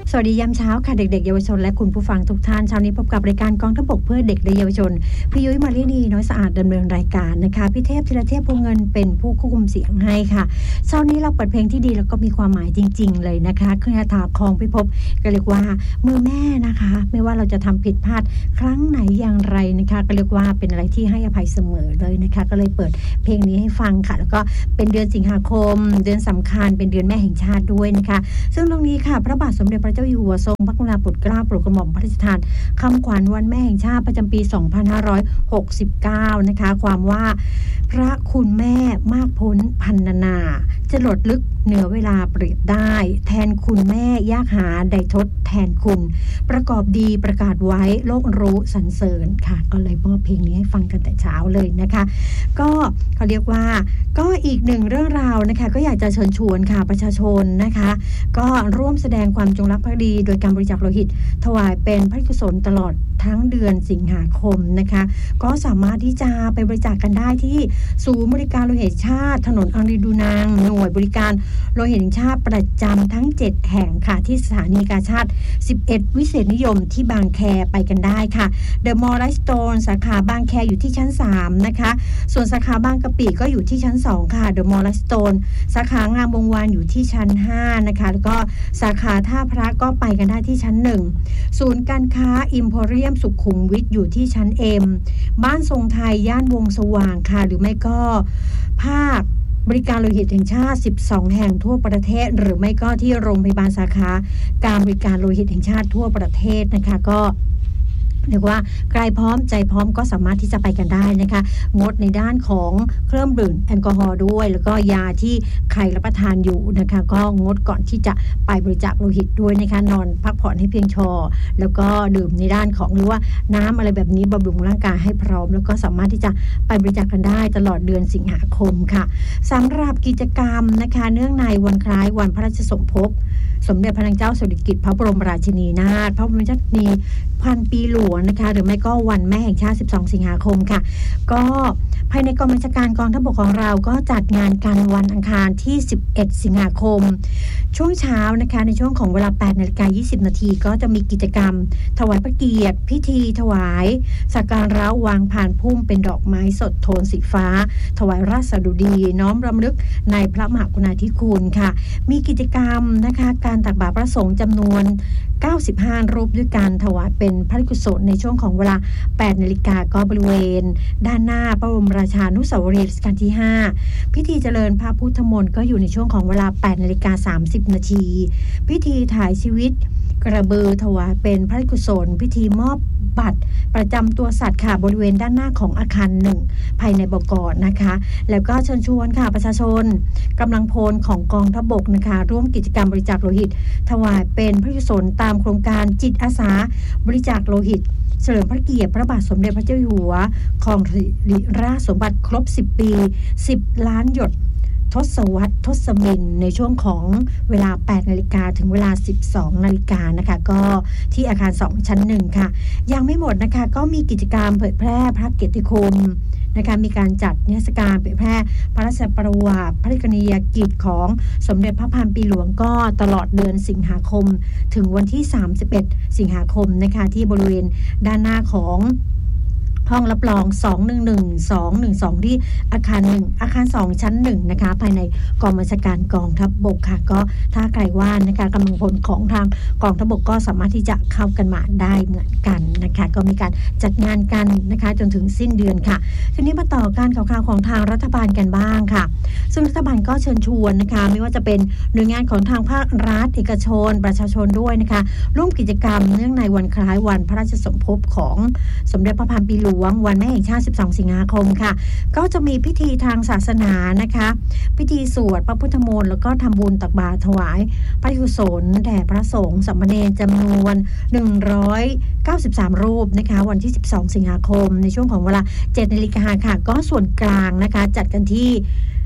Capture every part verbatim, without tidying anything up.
สวัสดียามเช้าค่ะเด็กๆเยาวชนและคุณผู้ฟังทุกท่านเช้านี้พบกับรายการกองทัพบกเพื่อเด็กและเยาวชนพี่ยุ้ยมาลินีน้อยสะอาดดำเนินรายการนะคะพี่เทพธีรเทพพงเงินเป็นผู้ควบคุมเสียงให้ค่ะเช้านี้เราเปิดเพลงที่ดีแล้วก็มีความหมายจริงๆเลยนะคะเครือถาคองพิภพก็เรียกว่ามือแม่นะคะไม่ว่าเราจะทำผิดพลาดครั้งไหนอย่างไรนะคะก็เรียกว่าเป็นอะไรที่ให้อภัยเสมอเลยนะคะก็เลยเปิดเพลงนี้ให้ฟังค่ะแล้วก็เป็นเดือนสิงหาคมเดือนสำคัญเป็นเดือนแม่แห่งชาติด้วยนะคะซึ่งตรงนี้ค่ะพระบาทสมเด็จพระเจ้าอยู่หัวทรงพระกรุณาโปรดเกล้าโปรดกระหม่อมพระราชทานคำขวัญวันแม่แห่งชาติประจำปีสองพันห้าร้อยหกสิบเก้านะคะความว่าพระคุณแม่มากพ้นพันนานาจะหลดลึกเหนือเวลาเปรียบได้แทนคุณแม่ยากหาใดทดแทนคุณประกอบดีประกาศไว้โลกรู้สรรเสริญค่ะก็เลยมอบเพลงนี้ให้ฟังกันแต่เช้าเลยนะคะก็เขาเรียกว่าก็อีกหนึ่งเรื่องราวนะคะก็อยากจะเชิญชวนค่ะประชาชนนะคะก็ร่วมแสดงความจงรักภักดีโดยการบริจาคโลหิตถวายเป็นพระกุศลตลอดทั้งเดือนสิงหาคมนะคะก็สามารถที่จะไปบริจาคกันได้ที่ศูนย์บริการโลหิตชาติถนนอังรีดูนางหน่วยบริการโลหิตแห่งชาติประจำทั้งเจ็ดแห่งค่ะที่สถานีกาชาติสิบเอ็ดวิเศษนิยมที่บางแคไปกันได้ค่ะเดอะมอลล์ไลฟ์สโตนสาขาบางแคอยู่ที่ชั้นสามนะคะส่วนสาขาบางกะปิก็อยู่ที่ชั้นสองค่ะเดอะมอลล์ไลฟ์สโตนสาขางามวงวานอยู่ที่ชั้นห้านะคะแล้วก็สาขาท่าพระก็ไปกันได้ที่ชั้นหนึ่งศูนย์การค้าอิมโพเรียมสุขุมวิทอยู่ที่ชั้น M บ้านทรงไทยย่านวงสว่างค่ะหรือไม่ก็ภาคบริการโลหิตแห่งชาติสิบสองแห่งทั่วประเทศหรือไม่ก็ที่โรงพยาบาลสาขาการบริการโลหิตแห่งชาติทั่วประเทศนะคะก็เรียกว่าใครพร้อมใจพร้อมก็สามารถที่จะไปกันได้นะคะงดในด้านของเครื่องดื่มแอลกอฮอล์ด้วยแล้วก็ยาที่ใครรับประทานอยู่นะคะก็งดก่อนที่จะไปบริจาคโลหิตด้วยนะคะนอนพักผ่อนให้เพียงพอแล้วก็ดื่มในด้านของหรือว่าน้ำอะไรแบบนี้บำรุงร่างกายให้พร้อมแล้วก็สามารถที่จะไปบริจาคกันได้ตลอดเดือนสิงหาคมค่ะสำหรับกิจกรรมนะคะเนื่องในวันคล้ายวันพระราชสมภพสมเด็จพระนางเจ้าสิริกิติ์พระบรมราชินีนาถพระบรมราชินีพันปีหลวงนะคะหรือไม่ก็วันแม่แห่งชาติสิบสองสิงหาคมค่ะก็ภายในกองบัญชาการกองทัพบกของเราก็จัดงานกันวันอังคารที่สิบเอ็ดสิงหาคมช่วงเช้านะคะในช่วงของเวลา แปดนาฬิกายี่สิบนาทีก็จะมีกิจกรรมถวายพระเกียรติพิธีถวายสักการะวางพานพุ่มเป็นดอกไม้สดโทนสีฟ้าถวายราชสดุดีน้อมรำลึกในพระมหากรุณาธิคุณค่ะมีกิจกรรมนะคะการตักบาตรพระสงฆ์จำนวนเก้าสิบห้ารูปด้วยการถวายเป็นพระกุศลในช่วงของเวลา แปดนาฬิกาก็บริเวณด้านหน้าพระบรมราชานุสาวรีย์รัชกาลที่ห้าพิธีเจริญพระพุทธมนต์ก็อยู่ในช่วงของเวลา แปดนาฬิกาสามสิบนาทีพิธีถ่ายชีวิตกระบือถวายเป็นพระกุศลพิธีมอบบัตรประจำตัวสัตว์ค่ะบริเวณด้านหน้าของอาคารหนึ่งภายในบก.นะคะแล้วก็เชิญชวนค่ะประชาชนกำลังพลของกองทัพบกนะคะร่วมกิจกรรมบริจาคโลหิตถวายเป็นพระกุศลตามโครงการจิตอาสาบริจาคโลหิตเฉลิมพระเกียรติพระบาทสมเด็จพระเจ้าอยู่หัวครองสิริราชสมบัติครบสิบปีสิบล้านหยดทศวรรษทศมิลในช่วงของเวลา แปดนาฬิกาถึงเวลา สิบสองนาฬิกานะคะก็ที่อาคารสองชั้นหนึ่งค่ะยังไม่หมดนะคะก็มีกิจกรรมเผยแพร่พระเกียรติคุณนะคะมีการจัดนิทรรศการเผยแพร่พระราชประวัติพระกรณียกิจของสมเด็จพระพันปีหลวงก็ตลอดเดือนสิงหาคมถึงวันที่สามสิบเอ็ดสิงหาคมนะคะที่บริเวณด้านหน้าของห้องรับรองสองหนึ่งหนึ่ง สองหนึ่งสองที่อาคารหนึ่งอาคารสองชั้นหนึ่งนะคะภายในกองบัญชาการกองทัพบกค่ะก็ถ้าใครว่านะคะกำลังพลของทางกองทัพบกก็สามารถที่จะเข้ากันมาได้เหมือนกันนะคะก็มีการจัดงานกันนะคะจนถึงสิ้นเดือนค่ะทีนี้มาต่อการข่าวๆของทางรัฐบาลกันบ้างค่ะซึ่งรัฐบาลก็เชิญชวนนะคะไม่ว่าจะเป็นหน่วยงานของทางภาครัฐเอกชนประชาชนด้วยนะคะร่วมกิจกรรมเนื่องในวันคล้ายวันพระราชสมภพของสมเด็จพระพันปีหลวงวันแม่แห่งชาติสิบสองสิงหาคมค่ะก็จะมีพิธีทางศาสนานะคะพิธีสวดพระพุทธมนต์แล้วก็ทำบุญตักบาตรถวายพระกุศลแด่พระสงฆ์สามเณรจำนวนหนึ่งร้อยเก้าสิบสามรูปนะคะวันที่สิบสองสิงหาคมในช่วงของเวลา เจ็ดนาฬิกาค่ะก็ส่วนกลางนะคะจัดกันที่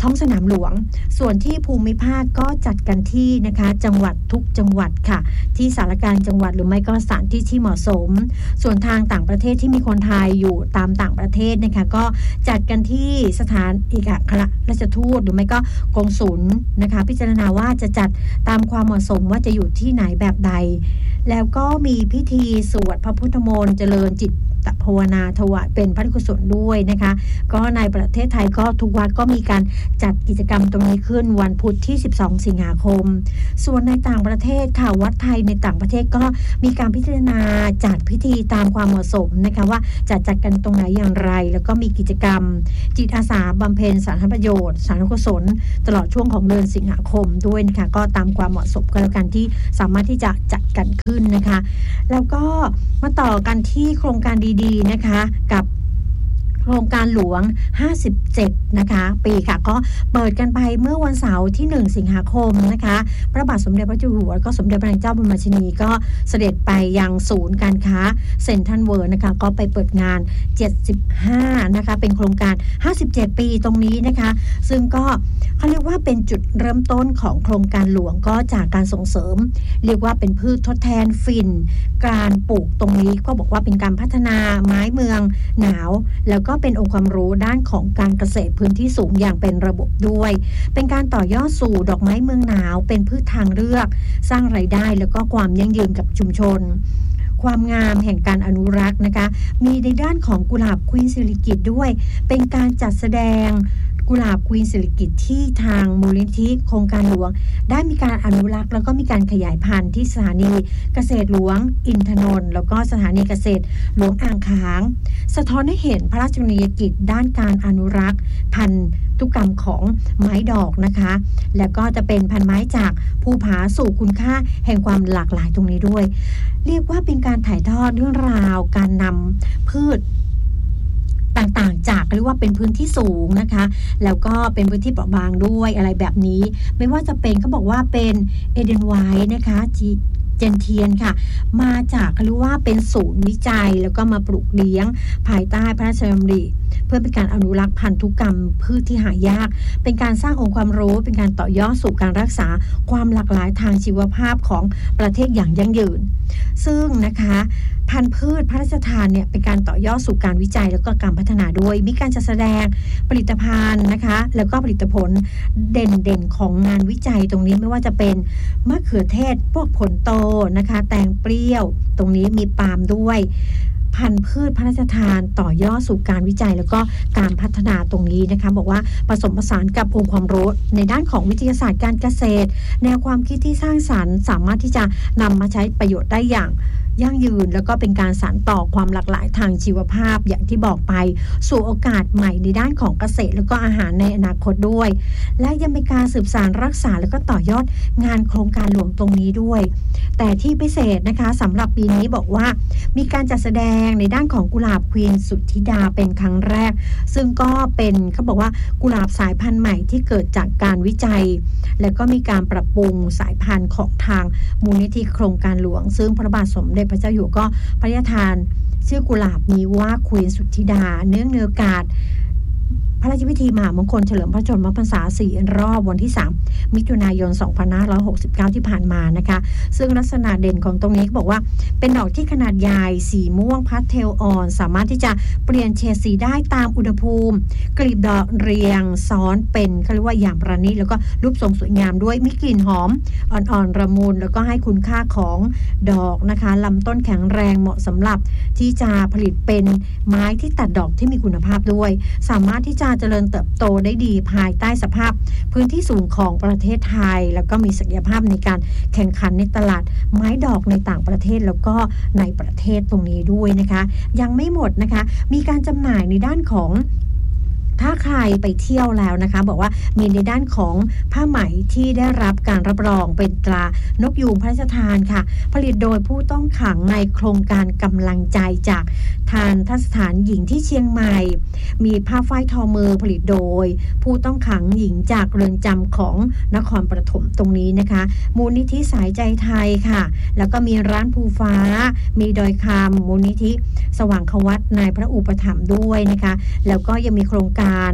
ท้องสนามหลวงส่วนที่ภูมิภาคก็จัดกันที่นะคะจังหวัดทุกจังหวัดค่ะที่สารกลางจังหวัดหรือไม่ก็สถานที่ที่เหมาะสมส่วนทางต่างประเทศที่มีคนไทยอยู่ตามต่างประเทศนะคะก็จัดกันที่สถานเอกอัครราชทูตหรือไม่ก็กงสุลนะคะพิจารณาว่าจะจัดตามความเหมาะสมว่าจะอยู่ที่ไหนแบบใดแล้วก็มีพิธีสวดพระพุทธมนต์เจริญจิตภาวนาถวายเป็นพระกุศลด้วยนะคะก็ในประเทศไทยก็ทุกวัดก็มีการจัดกิจกรรมตรงนี้ขึ้นวันพุธที่สิบสองสิงหาคมส่วนในต่างประเทศค่ะวัดไทยในต่างประเทศก็มีการพิจารณาจัดพิธีตามความเหมาะสมนะคะว่าจะจัดกันตรงไหนอย่างไรแล้วก็มีกิจกรรมจิตอาสาบำเพ็ญสาธารณประโยชน์สาธารณกุศลตลอดช่วงของเดือนสิงหาคมด้วยนะคะก็ตามความเหมาะสมกันแล้วกันที่สามารถที่จะจัดกันขึ้นนะคะแล้วก็มาต่อกันที่โครงการดีๆนะคะกับโครงการหลวงห้าสิบเจ็ดนะคะปีค่ะก็เปิดกันไปเมื่อวันเสาร์ที่หนึ่งสิงหาคมนะคะพระบาทสมเด็จพระเจ้าอยู่หัวก็สมเด็จพระนางเจ้าบรมราชินีก็เสด็จไปยังศูนย์การค้าเซ็นทรัลเวิลด์นะคะก็ไปเปิดงานเจ็ดสิบห้านะคะเป็นโครงการห้าสิบเจ็ดปีตรงนี้นะคะซึ่งก็เขาเรียกว่าเป็นจุดเริ่มต้นของโครงการหลวงก็จากการส่งเสริมเรียกว่าเป็นพืชทดแทนฝิ่นการปลูกตรงนี้ก็บอกว่าเป็นการพัฒนาไม้เมืองหนาวแล้วก็ก็เป็นองค์ความรู้ด้านของการเกษตรพื้นที่สูงอย่างเป็นระบบด้วยเป็นการต่อยอดสู่ดอกไม้เมืองหนาวเป็นพืชทางเลือกสร้างรายได้แล้วก็ความยั่งยืนกับชุมชนความงามแห่งการอนุรักษ์นะคะมีในด้านของกุหลาบควีนสิริกิติ์ด้วยเป็นการจัดแสดงกุหลาบควีนสิริกิติ์ที่ทางมูลนิธิโครงการหลวงได้มีการอนุรักษ์แล้วก็มีการขยายพันธุ์ที่สถานีเกษตรหลวงอินทนนท์แล้วก็สถานีเกษตรหลวงอ่างค้างสะท้อนให้เห็นพระราชกรณียกิจด้านการอนุรักษ์พันธุกรรมของไม้ดอกนะคะแล้วก็จะเป็นพันไม้จากภูผาสู่คุณค่าแห่งความหลากหลายตรงนี้ด้วยเรียกว่าเป็นการถ่ายทอดเรื่องราวการนำพืชต่างๆจากเรียกว่าเป็นพื้นที่สูงนะคะแล้วก็เป็นพื้นที่เปราะบางด้วยอะไรแบบนี้ไม่ว่าจะเป็นเขาบอกว่าเป็นเอเดนไวท์นะคะเจนเทียนค่ะมาจากเรียกว่าเป็นศูนย์วิจัยแล้วก็มาปลูกเลี้ยงภายใต้พระราชดำริเพื่อเป็นการอนุรักษ์พันธุกรรมพืชที่หายากเป็นการสร้างองค์ความรู้เป็นการต่อยอดสู่การรักษาความหลากหลายทางชีวภาพของประเทศอย่างยั่งยืนซึ่งนะคะพันธุ์พืชพระราชทานเนี่ยเป็นการต่อยอดสู่การวิจัยแล้วก็การพัฒนาด้วยมีการจัดแสดงผลิตภัณฑ์นะคะแล้วก็ผลิตผลเด่นๆของงานวิจัยตรงนี้ไม่ว่าจะเป็นมะเขือเทศพวกผลโตนะคะแตงเปรี้ยวตรงนี้มีปาล์มด้วยพันธุ์พืชพระราชทานต่อยอดสู่การวิจัยแล้วก็การพัฒนาตรงนี้นะคะบอกว่าผสมผสานกับองค์ความรู้ในด้านของวิทยาศาสตร์การเกษตรแนวความคิดที่สร้างสรรค์สามารถที่จะนำมาใช้ประโยชน์ได้อย่างยั่งยืนแล้วก็เป็นการสานต่อความหลากหลายทางชีวภาพอย่างที่บอกไปสู่โอกาสใหม่ในด้านของเกษตรแล้วก็อาหารในอนาคตด้วยและยังเป็นการสืบสานรักษาแล้วก็ต่อยอดงานโครงการหลวงตรงนี้ด้วยแต่ที่พิเศษนะคะสำหรับปีนี้บอกว่ามีการจัดแสดงในด้านของกุหลาบควีนสุทธิดาเป็นครั้งแรกซึ่งก็เป็นเขาบอกว่ากุหลาบสายพันธุ์ใหม่ที่เกิดจากการวิจัยแล้วก็มีการปรับปรุงสายพันธุ์ของทางมูลนิธิโครงการหลวงซึ่งพระบาทสมเด็จพระเจ้าอยู่หัวก็พระราชทานชื่อกุหลาบนี้ว่าควีนสุทธิดาเนื่องในโอกาสพระราชพิธีมหามงคลเฉลิมพระชนมพรรษาสี่รอบวันที่สามมิถุนายนสองพันห้าร้อยหกสิบเก้าที่ผ่านมานะคะซึ่งลักษณะเด่นของตรงนี้บอกว่าเป็นดอกที่ขนาดใหญ่สีม่วงพาสเทลอ่อนสามารถที่จะเปลี่ยนเฉดสีได้ตามอุณหภูมิกลีบดอกเรียงซ้อนเป็นเขาเรียกว่าอย่างประณีตแล้วก็รูปทรงสวยงามด้วยมีกลิ่นหอมอ่อนๆระมุนแล้วก็ให้คุณค่าของดอกนะคะลำต้นแข็งแรงเหมาะสำหรับที่จะผลิตเป็นไม้ที่ตัดดอกที่มีคุณภาพด้วยสามารถที่จะเจริญเติบโตได้ดีภายใต้สภาพพื้นที่สูงของประเทศไทยแล้วก็มีศักยภาพในการแข่งขันในตลาดไม้ดอกในต่างประเทศแล้วก็ในประเทศตรงนี้ด้วยนะคะยังไม่หมดนะคะมีการจำหน่ายในด้านของถ้าใครไปเที่ยวแล้วนะคะบอกว่ามีในด้านของผ้าไหมที่ได้รับการรับรองเป็นตรานกยูงพระราชทานค่ะผลิตโดยผู้ต้องขังในโครงการกำลังใจจากทานทสถานหญิงที่เชียงใหม่มีผ้าฝ้ายทอมือผลิตโดยผู้ต้องขังหญิงจากเรือนจำของนครปฐมตรงนี้นะคะมูลนิธิสายใจไทยค่ะแล้วก็มีร้านภูฟ้ามีดอยคำมูลนิธิสว่างควัตในพระอุปถัมภ์ด้วยนะคะแล้วก็ยังมีโครงการ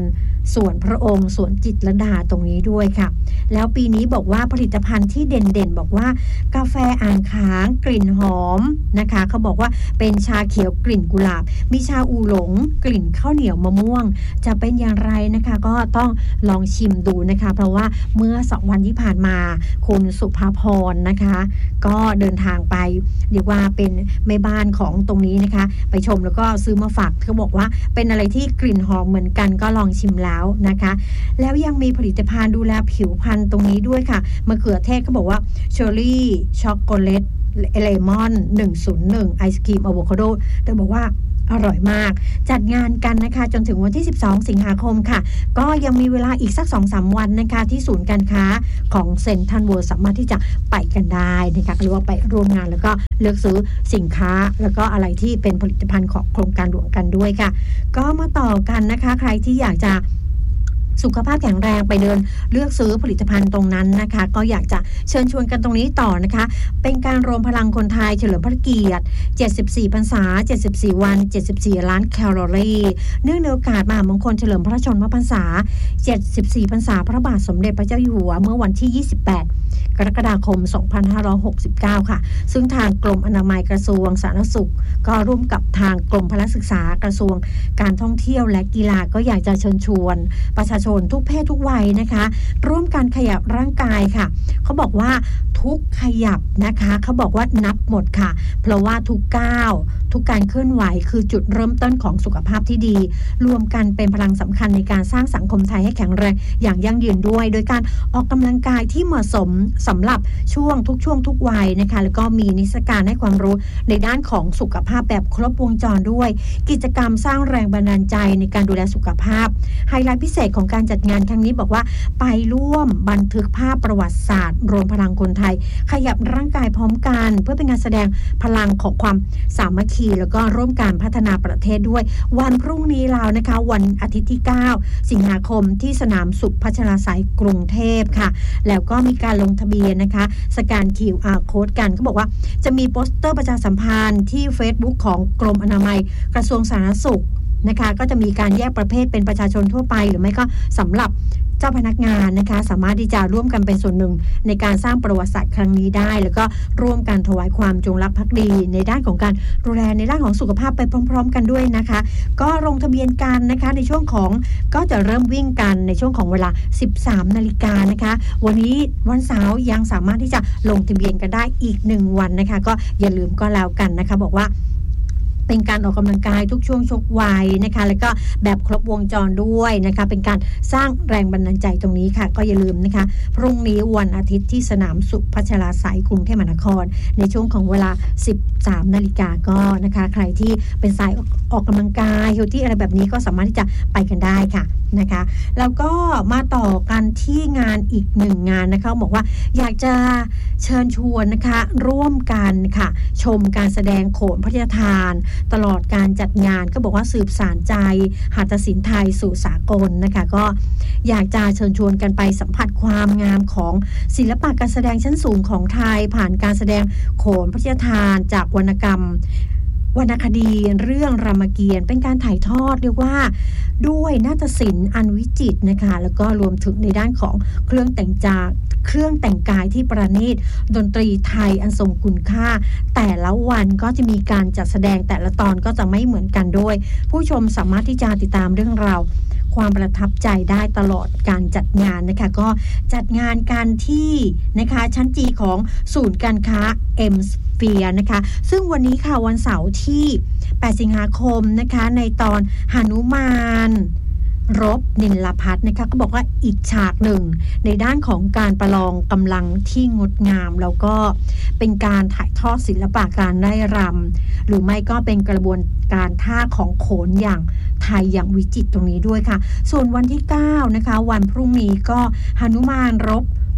สวนพระองค์สวนจิตรลดาตรงนี้ด้วยค่ะแล้วปีนี้บอกว่าผลิตภัณฑ์ที่เด่นๆบอกว่ากาแฟอ่างขางกลิ่นหอมนะคะเขาบอกว่าเป็นชาเขียวกลิ่นกุหลาบมีชาอูหลงกลิ่นข้าวเหนียวมะม่วงจะเป็นอย่างไรนะคะก็ต้องลองชิมดูนะคะเพราะว่าเมื่อสองวันที่ผ่านมาคุณสุภาพรนะคะก็เดินทางไปเรียกว่าเป็นแม่บ้านของตรงนี้นะคะไปชมแล้วก็ซื้อมาฝากเขาบอกว่าเป็นอะไรที่กลิ่นหอมเหมือนกันก็ลองชิมแล้วนะคะแล้วยังมีผลิตภัณฑ์ดูแลผิวพรรณตรงนี้ด้วยค่ะมะเขือเทศเขาบอกว่าเชอร์รี่ช็อกโกแลตเลมอนหนึ่งศูนย์หนึ่งไอศกรีมอะโวคาโดแต่บอกว่าอร่อยมากจัดงานกันนะคะจนถึงวันที่สิบสองสิงหาคมค่ะก็ยังมีเวลาอีกสัก สองถึงสาม วันนะคะที่ศูนย์การค้าของเซ็นทรัลเวิลด์สามารถที่จะไปกันได้นะคะหรือว่าไปร่วมงานแล้วก็เลือกซื้อสินค้าแล้วก็อะไรที่เป็นผลิตภัณฑ์ของโครงการหลวงกันด้วยค่ะก็มาต่อกันนะคะใครที่อยากจะสุขภาพแข็งแรงไปเดินเลือกซื้อผลิตภัณฑ์ตรงนั้นนะคะก็อยากจะเชิญชวนกันตรงนี้ต่อนะคะเป็นการรวมพลังคนไทยเฉลิมพระเกียรติเจ็ดสิบสี่พรรษาเจ็ดสิบสี่วันเจ็ดสิบสี่ล้านแคลอรี่เนื่องในโอกาสมหามงคลเฉลิมพระชนมพรรษาเจ็ดสิบสี่พรรษาพระบาทสมเด็จพระเจ้าอยู่หัวเมื่อวันที่ยี่สิบแปดกรกฎาคมสองพันห้าร้อยหกสิบเก้าค่ะซึ่งทางกรมอนามัยกระทรวงสาธารณสุขก็ร่วมกับทางกรมพละศึกษากระทรวงการท่องเที่ยวและกีฬาก็อยากจะเชิญชวนประชาชนทุกเพศทุกวัยนะคะร่วมกันขยับร่างกายค่ะเขาบอกว่าทุกขยับนะคะเขาบอกว่านับหมดค่ะเพราะว่าทุกก้าวทุกการเคลื่อนไหวคือจุดเริ่มต้นของสุขภาพที่ดีรวมกันเป็นพลังสำคัญในการสร้างสังคมไทยให้แข็งแรงอย่างยั่งยืนด้วยโดยการออกกำลังกายที่เหมาะสมสำหรับช่วงทุกช่วงทุกวัยนะคะแล้วก็มีนิทรรศการให้ความรู้ในด้านของสุขภาพแบบครบวงจรด้วยกิจกรรมสร้างแรงบันดาลใจในการดูแลสุขภาพไฮไลท์พิเศษของการจัดงานครั้งนี้บอกว่าไปร่วมบันทึกภาพประวัติศาสตร์รวมพลังคนไทยขยับร่างกายพร้อมกันเพื่อเป็นการแสดงพลังของความสามัคคีแล้วก็ร่วมการพัฒนาประเทศด้วยวันพรุ่งนี้แล้วนะคะวันอาทิตย์ที่เก้าสิงหาคมที่สนามสุขพัชราไสยกรุงเทพค่ะแล้วก็มีการลงทะเบียนนะคะสแกน คิว อาร์ Code กันก็บอกว่าจะมีโปสเตอร์ประชาสัมพันธ์ที่ Facebook ของกรมอนามัยกระทรวงสาธารณสุขนะคะก็จะมีการแยกประเภทเป็นประชาชนทั่วไปหรือไม่ก็สำหรับเจ้าพนักงานนะคะสามารถที่จะร่วมกันเป็นส่วนหนึ่งในการสร้างประวัติศาสตร์ครั้งนี้ได้แล้วก็ร่วมกันถวายความจงรักภักดีในด้านของการดูแลในด้านของสุขภาพไปพร้อมๆกันด้วยนะคะก็ลงทะเบียนกันนะคะในช่วงของก็จะเริ่มวิ่งกันในช่วงของเวลา สิบสามนาฬิกานะคะวันนี้วันเสาร์ยังสามารถที่จะลงทะเบียนกันได้อีกหนึ่งวันนะคะก็อย่าลืมก็แล้วกันนะคะบอกว่าเป็นการออกกำลังกายทุกช่วงชกวัยนะคะแล้วก็แบบครบวงจรด้วยนะคะเป็นการสร้างแรงบันดาลใจตรงนี้ค่ะก็อย่าลืมนะคะพรุ่งนี้วันอาทิตย์ที่สนามสุขพัชราไสยกรุงเทพมหานครในช่วงของเวลา สิบสามนาฬิกาก็นะคะใครที่เป็นสายออกกำลังกายเฮลตี้อะไรแบบนี้ก็สามารถที่จะไปกันได้ค่ะนะคะแล้วก็มาต่อกันที่งานอีกหนึ่งงานนะคะบอกว่าอยากจะเชิญชวนนะคะร่วมกันค่ะชมการแสดงโขนพระราชทานตลอดการจัดงานก็บอกว่าสืบสานใจหัตถศิลป์ไทยสู่สากลนะคะก็อยากจะเชิญชวนกันไปสัมผัสความงามของศิลปะการแสดงชั้นสูงของไทยผ่านการแสดงโขนพระราชทานจากวรรณกรรมวรรณคดีเรื่องรามเกียรติ์เป็นการถ่ายทอดเรียกว่าด้วยนาฏศิลป์อันวิจิตรนะคะแล้วก็รวมถึงในด้านของเครื่องแต่งจาเครื่องแต่งกายที่ประณีตดนตรีไทยอันทรงคุณค่าแต่ละวันก็จะมีการจัดแสดงแต่ละตอนก็จะไม่เหมือนกันด้วยผู้ชมสามารถที่จะติดตามเรื่องราวความประทับใจได้ตลอดการจัดงานนะคะก็จัดงานกันที่นะคะชั้นจีของศูนย์การค้า M Sphere นะคะซึ่งวันนี้ค่ะวันเสาร์ที่แปดสิงหาคมนะคะในตอนหนุมานรบนิลพัฒน์นะคะก็บอกว่าอีกฉากหนึ่งในด้านของการประลองกำลังที่งดงามแล้วก็เป็นการถ่ายทอดศิลปะการไร่รำหรือไม่ก็เป็นกระบวนการท่าของโขนอย่างไทยอย่างวิจิตรตรงนี้ด้วยค่ะส่วนวันที่เก้านะคะวันพรุ่งนี้ก็หนุมานรบก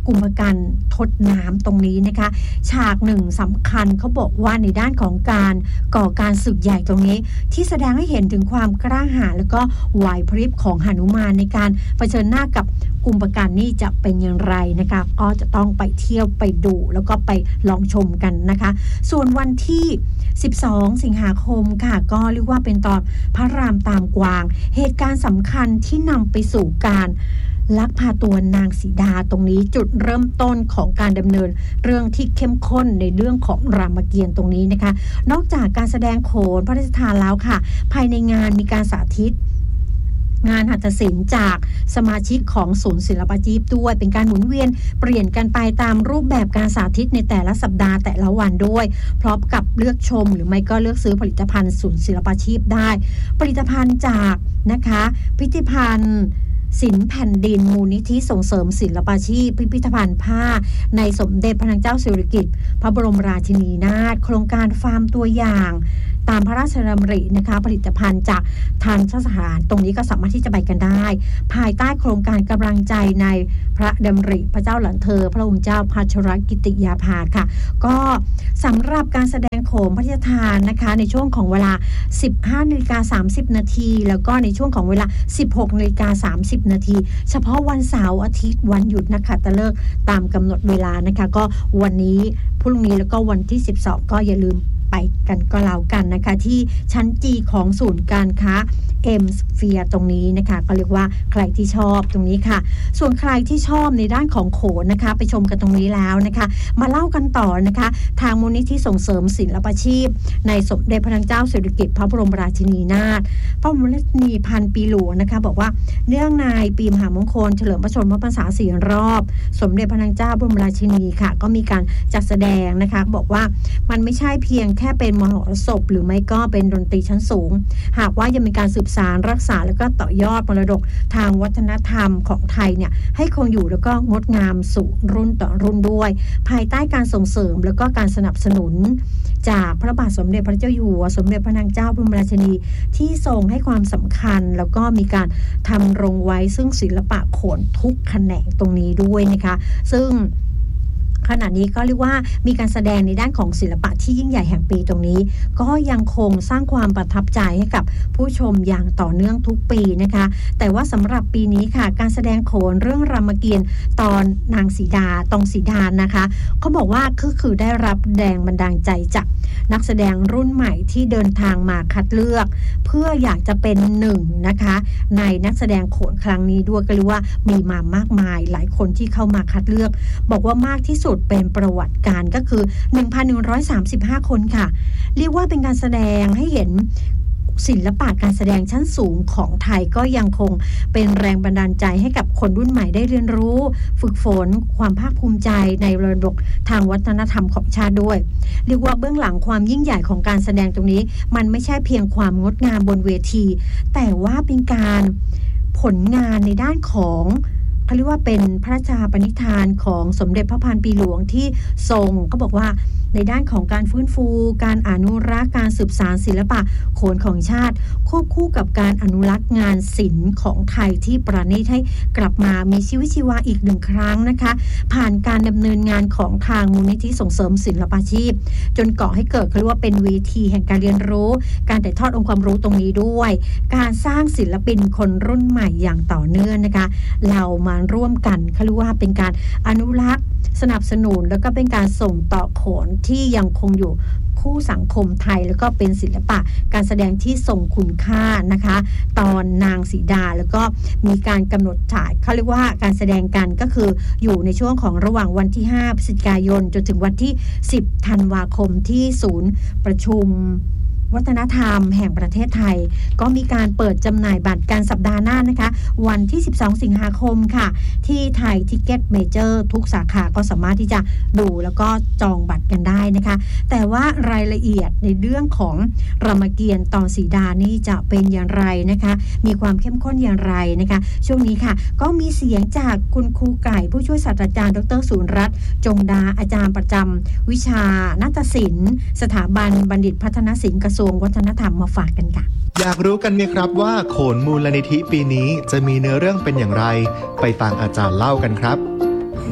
กุมภกันทดน้ำตรงนี้นะคะฉากหนึ่งสำคัญเขาบอกว่าในด้านของการก่อการศึกใหญ่ตรงนี้ที่แสดงให้เห็นถึงความกล้าหาญแล้วก็ไหวพริบของหนุมานในการเผชิญหน้ากับกุมภกันนี่จะเป็นอย่างไรนะคะก็จะต้องไปเที่ยวไปดูแล้วก็ไปลองชมกันนะคะส่วนวันที่สิบสองสิงหาคมค่ะก็เรียกว่าเป็นตอนพระรามตามกวางเหตุการณ์สำคัญที่นำไปสู่การลักพาตัวนางสีดาตรงนี้จุดเริ่มต้นของการดำเนินเรื่องที่เข้มข้นในเรื่องของรามเกียรติ์ตรงนี้นะคะนอกจากการแสดงโขนพระราชทานแล้วค่ะภายในงานมีการสาธิตงานหัตถศิลป์จากสมาชิกของศูนย์ศิลปาชีพด้วยเป็นการหมุนเวียนเปลี่ยนกันไปตามรูปแบบการสาธิตในแต่ละสัปดาห์แต่ละวันด้วยพร้อมกับเลือกชมหรือไม่ก็เลือกซื้อผลิตภัณฑ์ศูนย์ศิลปาชีพได้ผลิตภัณฑ์จากนะคะพิพิธภัณฑ์ศิลป์แผ่นดินมูลนิธิส่งเสริมศิลปาชีพพิพิธภัณฑ์ผ้าในสมเด็จพระนางเจ้าสิริกิติ์พระบรมราชินีนาถโครงการฟาร์มตัวอย่างตามพระราชดำรินะคะผลิตภัณฑ์จากทันสถานตรงนี้ก็สามารถที่จะไปกันได้ภายใต้โครงการกำลังใจในพระดำริพระเจ้าหลานเธอพระองค์เจ้าพัชรกิติยาภาค่ะก็สำหรับการแสดงโขนพระราชทานนะคะในช่วงของเวลา สิบห้านาฬิกาสามสิบนาทีแล้วก็ในช่วงของเวลา สิบหกนาฬิกาสามสิบนาทีเฉพาะวันเสาร์อาทิตย์วันหยุดนะคะตะเลิกตามกำหนดเวลานะคะก็วันนี้พรุ่งนี้แล้วก็วันที่สิบสองก็อย่าลืมไปกันก็แล้วกันนะคะที่ชั้น G ของศูนย์การค้า M Sphere ตรงนี้นะคะก็เรียกว่าใครที่ชอบตรงนี้ค่ะส่วนใครที่ชอบในด้านของโขนนะคะไปชมกันตรงนี้แล้วนะคะมาเล่ากันต่อนะคะทางมูลนิธิส่งเสริมศิลปาชีพในสมเด็จพระนางเจ้าสิริกิติ์พระบรมราชินีนาถพระบรมราชินีพันปีหลวงนะคะบอกว่าเนื่องในปีมหามงคลเฉลิมพระชนมพรรษาสี่รอบสมเด็จพระนางเจ้าบรมราชินีค่ะก็มีการจัดแสดงนะคะบอกว่ามันไม่ใช่เพียงแค่เป็นมหรสพหรือไม่ก็เป็นดนตรีชั้นสูงหากว่ายังมีการสืบสานรักษาแล้วก็ต่อยอดมรดกทางวัฒนธรรมของไทยเนี่ยให้คงอยู่แล้วก็งดงามสู่รุ่นต่อรุ่นด้วยภายใต้การส่งเสริมแล้วก็การสนับสนุนจากพระบาทสมเด็จพระเจ้าอยู่หัวสมเด็จพระนางเจ้าบรมราชินีที่ทรงให้ความสำคัญแล้วก็มีการทำรงไว้ซึ่งศิลปะโขนทุกแขนงตรงนี้ด้วยนะคะซึ่งขณะนี้ก็เรียกว่ามีการแสดงในด้านของศิลปะที่ยิ่งใหญ่แห่งปีตรงนี้ก็ยังคงสร้างความประทับใจให้กับผู้ชมอย่างต่อเนื่องทุกปีนะคะแต่ว่าสำหรับปีนี้ค่ะการแสดงโขนเรื่องรามเกียรติ์ตอนนางสีดาตองสีดานะคะเขาบอกว่าคือคือได้รับแรงบันดาลใจจากนักแสดงรุ่นใหม่ที่เดินทางมาคัดเลือกเพื่ออยากจะเป็นหนึ่งนะคะในนักแสดงโขนครั้งนี้ด้วยก็เรียกว่ามีมามากมายหลายคนที่เข้ามาคัดเลือกบอกว่ามากที่สุดเป็นประวัติการก็คือ หนึ่งพันหนึ่งร้อยสามสิบห้า คนค่ะเรียกว่าเป็นการแสดงให้เห็นศิลปะการแสดงชั้นสูงของไทยก็ยังคงเป็นแรงบันดาลใจให้กับคนรุ่นใหม่ได้เรียนรู้ฝึกฝนความภาคภูมิใจในมรดกทางวัฒนธรรมของชาติด้วยเรียกว่าเบื้องหลังความยิ่งใหญ่ของการแสดงตรงนี้มันไม่ใช่เพียงความงดงามบนเวทีแต่ว่าเป็นการผลงานในด้านของเขาเรียกว่าเป็นพระราชปณิธานของสมเด็จพระพันปีหลวงที่ทรงก็บอกว่าในด้านของการฟื้นฟูการอนุรักษ์การสืบสานศิลปะโขนของชาติควบคู่กับการอนุรักษ์งานศิลป์ของไทยที่ประณีตให้กลับมามีชีวิตชีวาอีกหนึ่งครั้งนะคะผ่านการดำเนินงานของทางมูลนิธิส่งเสริมศิลปาชีพจนก่อให้เกิดเขาเรียกว่าเป็นเวทีแห่งการเรียนรู้การถ่ายทอดองค์ความรู้ตรงนี้ด้วยการสร้างศิลปินคนรุ่นใหม่อย่างต่อเนื่องนะคะเรามาร่วมกันเขาเรียกว่าเป็นการอนุรักษ์สนับสนุนแล้วก็เป็นการส่งต่อโขนที่ยังคงอยู่คู่สังคมไทยแล้วก็เป็นศิลปะการแสดงที่ทรงคุณค่านะคะตอนนางสีดาแล้วก็มีการกำหนดฉายเขาเรียกว่าการแสดงกันก็คืออยู่ในช่วงของระหว่างวันที่ห้าพฤศจิกายนจนถึงวันที่สิบธันวาคมที่ศูนย์ประชุมวัฒนธรรมแห่งประเทศไทยก็มีการเปิดจำหน่ายบัตรกันสัปดาห์หน้านะคะวันที่สิบสองสิงหาคมค่ะที่ไทยทิกเก็ตเมเจอร์ทุกสาขาก็สามารถที่จะดูแล้วก็จองบัตรกันได้นะคะแต่ว่ารายละเอียดในเรื่องของรามเกียรติ์ตอนสีดานี่จะเป็นอย่างไรนะคะมีความเข้มข้นอย่างไรนะคะช่วงนี้ค่ะก็มีเสียงจากคุณครูไก่ผู้ช่วยศาสตราจารย์ดร.สุรัตน์จงดาอาจารย์ประจำวิชานาฏศิลป์สถาบันบัณฑิตพัฒนศิลป์กระทรวงวัฒนธรรมมาฝากกันค่ะอยากรู้กันไหมครับว่าโขนมูลนิธิปีนี้จะมีเนื้อเรื่องเป็นอย่างไรไปฟังอาจารย์เล่ากันครับ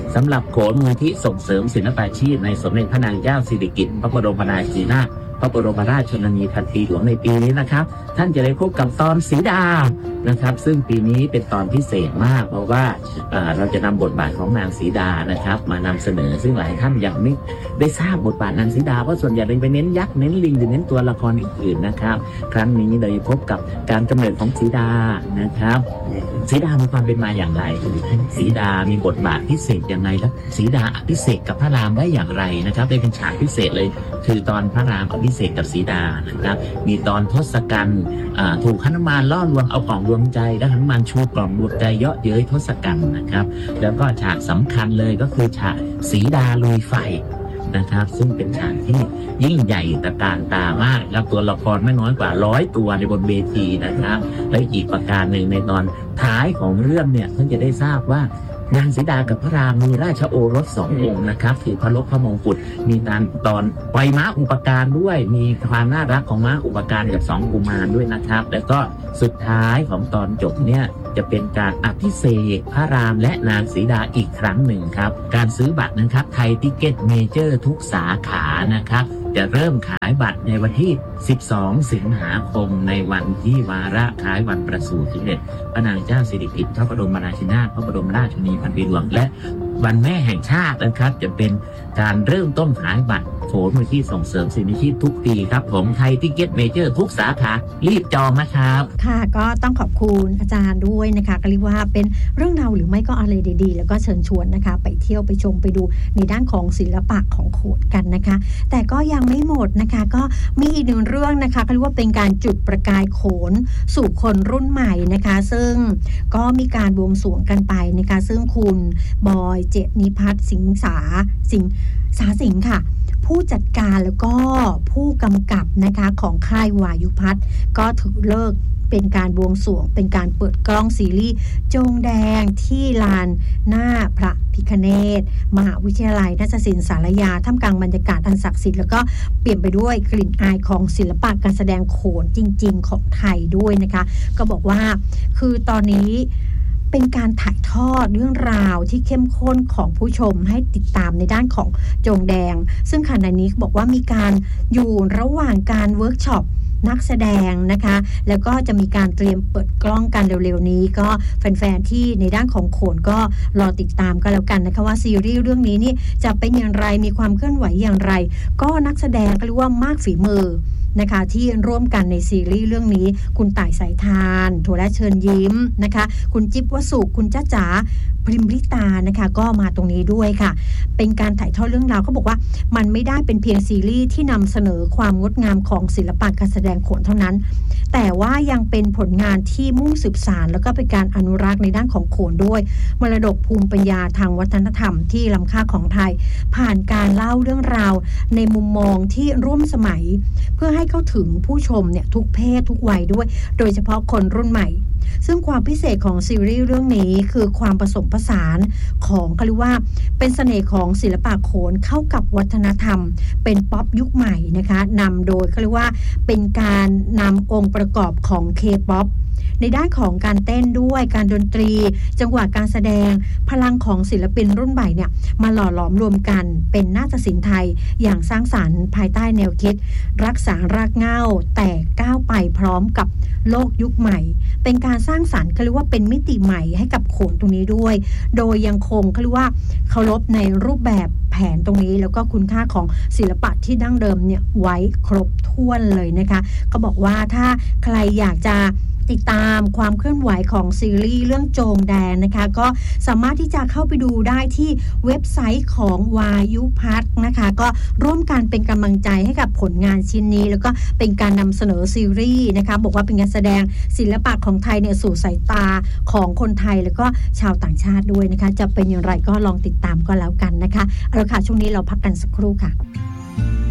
สำหรับโขนมูลที่ส่งเสริมศิลปาชีพในสมเด็จพระนางเจ้าสิริกิติ์พระบรมราชินีนาถพระบรมราชชนนีพันปีหลวงในปีนี้นะครับท่านจะได้พบกับตอนสีดานะครับซึ่งปีนี้เป็นตอนพิเศษมากเพราะว่าเราจะนำบทบาทของนางสีดานะครับมานำเสนอซึ่งหลายท่านยังไม่ได้ทราบบทบาทนางสีดาเพราะส่วนใหญ่ไปเน้นยักษ์เน้นลิงหรือเน้นตัวละครอื่นๆนะครับครั้งนี้เราจะพบกับการกำเนิดของสีดานะครับสีดามีความเป็นมาอย่างไรสีดามีบทบาทพิเศษยังไงแล้วสีดาอภิเษกกับพระรามได้อย่างไรนะครับได้เป็นฉากพิเศษเลยคือตอนพระรามอภิเษกกับสีดานะครับมีตอนทศกัณฐ์ถูกหนุมานล่อลวงเอากล่องดวงใจและหนุมานชูกล่องดวงใจเยาะเย้ยทศกัณฐ์นะครับแล้วก็ฉากสำคัญเลยก็คือฉากสีดาลุยไฟนะครับซึ่งเป็นฉากที่ยิ่งใหญ่ตระการตามากครับตัวละครไม่น้อยกว่าร้อยตัวในบนเวทีนะครับและอีกประการหนึ่งในตอนท้ายของเรื่องเนี่ยท่านจะได้ทราบว่านางสีดากับพระรามมีราชโอรสสององค์นะครับถือพระลกพระมงกุฎมีตอนตอนปล่อยม้าอุปการด้วยมีความน่ารักของม้าอุปการกับสองกุมารด้วยนะครับแล้วก็สุดท้ายของตอนจบเนี่ยจะเป็นการอภิเษกพระรามและนางสีดาอีกครั้งหนึ่งครับการซื้อบัตรนะครับไทยทิกเก็ตเมเจอร์ทุกสาขานะครับจะเริ่มขายบัตรในวันที่สิบสองสิงหาคมในวันที่วาระคล้ายวันประสูติสมเด็จพระนางเจ้าสิริกิติ์พระบรมราชินีนาถพระบรมราชชนนีพันปีหลวงและวันแม่แห่งชาตินะครับจะเป็นการเริ่มต้นขายบัตรโขนมูลที่ส่งเสริมศิลปาชีพทุกปีครับผมไทยทิกเก็ตเมเจอร์ทุกสาขารีบจองนะครับค่ะก็ต้องขอบคุณอาจารย์ด้วยนะคะก็เรียกว่าเป็นเรื่องราวหรือไม่ก็อะไรดีๆแล้วก็เชิญชวนนะคะไปเที่ยวไปชมไปดูในด้านของศิลปะของโขนกันนะคะแต่ก็ยังไม่หมดนะคะก็มีอีกหนึ่งเรื่องนะคะก็เรียกว่าเป็นการจุดประกายโขนสู่คนรุ่นใหม่นะคะซึ่งก็มีการบวงสรวงกันไปนะคะซึ่งคุณบอยเจนิพัฒน์สิงสาสิงสาสิงค่ะผู้จัดการแล้วก็ผู้กำกับนะคะของค่ายวายุพัฒน์ก็ถือเลิกเป็นการบวงสรวงเป็นการเปิดกล้องซีรีส์โจงแดงที่ลานหน้าพระพิฆเนศมหาวิทยาลัยนาฏศิลป์สารยาท่ามกลางบรรยากาศอันศักดิ์สิทธิ์แล้วก็เปลี่ยนไปด้วยกลิ่นอายของศิลปะการแสดงโขนจริงๆของไทยด้วยนะคะก็บอกว่าคือตอนนี้เป็นการถ่ายทอดเรื่องราวที่เข้มข้นของผู้ชมให้ติดตามในด้านของโจงแดงซึ่งขณะนี้บอกว่ามีการอยู่ระหว่างการเวิร์กช็อปนักแสดงนะคะแล้วก็จะมีการเตรียมเปิดกล้องกันเร็วๆนี้ก็แฟนๆที่ในด้านของโขนก็รอติดตามกันแล้วกันนะคะว่าซีรีส์เรื่องนี้นี่จะเป็นอย่างไรมีความเคลื่อนไหวอย่างไรก็นักแสดงก็เรียกว่ามากฝีมือนะคะที่ร่วมกันในซีรีส์เรื่องนี้คุณต่ายสายทานโทและเชิญยิ้มนะคะคุณจิ๊บวสุคุณจ้าจ๋าพริมริตานะคะก็มาตรงนี้ด้วยค่ะเป็นการถ่ายทอดเรื่องราวเขาบอกว่ามันไม่ได้เป็นเพียงซีรีส์ที่นำเสนอความงดงามของศิลปะการแสดงโขนเท่านั้นแต่ว่ายังเป็นผลงานที่มุ่งสืบสานแล้วก็เป็นการอนุรักษ์ในด้านของโขนด้วยมรดกภูมิปัญญาทางวัฒนธรรมที่ล้ำค่าของไทยผ่านการเล่าเรื่องราวในมุมมองที่ร่วมสมัยเพื่อให้เข้าถึงผู้ชมเนี่ยทุกเพศทุกวัยด้วยโดยเฉพาะคนรุ่นใหม่ซึ่งความพิเศษของซีรีส์เรื่องนี้คือความผสมผสานของเขาเรียกว่าเป็นเสน่ห์ของศิลปะโขนเข้ากับวัฒนธรรมเป็นป๊อปยุคใหม่นะคะนำโดยเขาเรียกว่าเป็นการนำองค์ประกอบของ K-pop ในด้านของการเต้นด้วยการดนตรีจังหวะการแสดงพลังของศิลปินรุ่นใหม่เนี่ยมาหล่อหลอมรวมกันเป็นนาฏศิลป์ไทยอย่างสร้างสรรค์ภายใต้แนวคิดรักษารากเหง้าแต่ก้าวไปพร้อมกับโลกยุคใหม่เป็นการสร้างสรรค์เขาเรียกว่าเป็นมิติใหม่ให้กับโขนตรงนี้ด้วยโดยยังคงเขาเรียกว่าเคารพในรูปแบบแผนตรงนี้แล้วก็คุณค่าของศิลปะที่ดั้งเดิมเนี่ยไว้ครบถ้วนเลยนะคะก็บอกว่าถ้าใครอยากจะติดตามความเคลื่อนไหวของซีรีส์เรื่องโจงแดงนะคะก็สามารถที่จะเข้าไปดูได้ที่เว็บไซต์ของวายุพัฒน์นะคะก็ร่วมกันเป็นกำลังใจให้กับผลงานชิ้นนี้แล้วก็เป็นการนำเสนอซีรีส์นะคะบอกว่าเป็นการแสดงศิลปะของไทยเนี่ยสู่สายตาของคนไทยแล้วก็ชาวต่างชาติด้วยนะคะจะเป็นอย่างไรก็ลองติดตามก็แล้วกันนะคะเอาละค่ะช่วงนี้เราพักกันสักครู่ค่ะ